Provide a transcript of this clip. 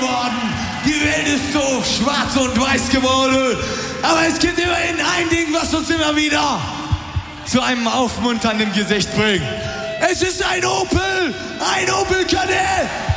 geworden. Die Welt ist so schwarz und weiß geworden. Aber es gibt immerhin ein Ding, was uns immer wieder zu einem aufmunternden Gesicht bringt. Es ist ein Opel Kadett.